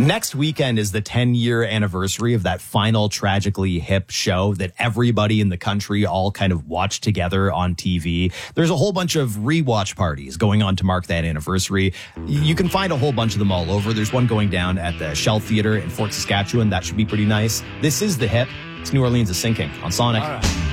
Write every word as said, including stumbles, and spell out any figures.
Next weekend is the ten-year anniversary of that final Tragically Hip show that everybody in the country all kind of watched together on T V. There's a whole bunch of rewatch parties going on to mark that anniversary. You can find a whole bunch of them all over. There's one going down at the Shell Theatre in Fort Saskatchewan. That should be pretty nice. This is The Hip. It's New Orleans is Sinking on Sonic. All right.